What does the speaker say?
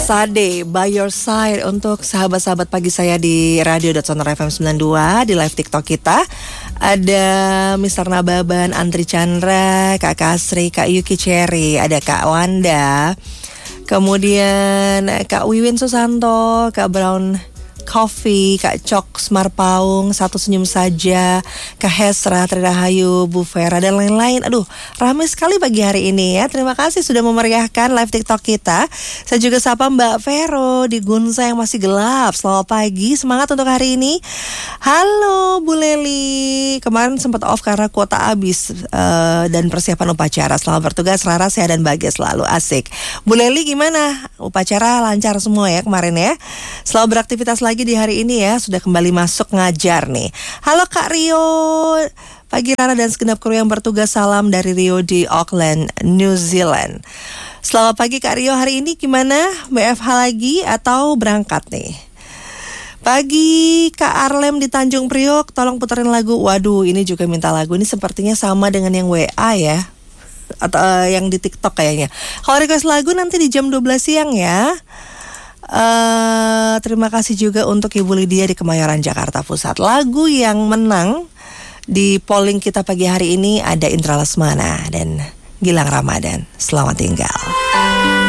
Sade by your side untuk sahabat-sahabat pagi saya di radio.sonora FM 92 di live TikTok kita. Ada Mr. Nababan, Andri Chandra, Kak Kasri, Kak Yuki Cherry, ada Kak Wanda, kemudian Kak Wiwin Susanto, Kak Brown Coffee, Kak Cok Smarpaung, Satu Senyum Saja, Kak Hesra, Trirahayu, Bu Vera, dan lain-lain. Aduh, ramai sekali pagi hari ini ya. Terima kasih sudah memeriahkan live TikTok kita. Saya juga sapa Mbak Vero di Gunsa yang masih gelap. Selamat pagi, semangat untuk hari ini. Halo Bu Leli. Kemarin sempat off karena kuota habis dan persiapan upacara. Selamat bertugas, Rara sehat dan bahagia selalu. Asik. Bu Leli gimana? Upacara lancar semua ya kemarin ya. Selalu beraktivitas lagi di hari ini ya, sudah kembali masuk ngajar nih. Halo Kak Rio, pagi Rara dan segenap kru yang bertugas, salam dari Rio di Auckland, New Zealand. Selamat pagi Kak Rio, hari ini gimana? BFH lagi atau berangkat nih? Pagi Kak Arlem di Tanjung Priok, tolong puterin lagu. Waduh, ini juga minta lagu, ini sepertinya sama dengan yang WA ya, atau yang di TikTok kayaknya. Kalau request lagu nanti di jam 12 siang ya. Terima kasih juga untuk Ibu Lydia di Kemayoran, Jakarta Pusat. Lagu yang menang di polling kita pagi hari ini ada Indra Lesmana dan Gilang Ramadan. Selamat tinggal.